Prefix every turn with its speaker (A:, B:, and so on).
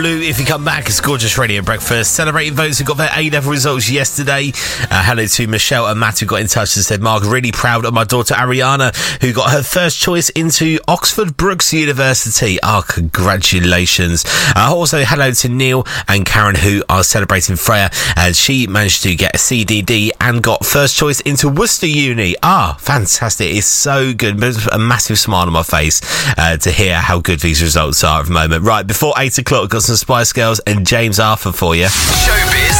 A: Lou, if you come back, it's Gorgeous Radio Breakfast. Celebrating votes who got their A-level results yesterday. Hello to Michelle and Matt, who got in touch and said, Mark, really proud of my daughter Ariana, who got her first choice into Oxford Brookes University. Congratulations. Also, hello to Neil and Karen, who are celebrating Freya, and she managed to get a CDD and got first choice into Worcester Uni. Fantastic. It's so good. There's a massive smile on my face to hear how good these results are at the moment. Right, before 8 o'clock, got some Spice Girls and James Arthur for you. Showbiz.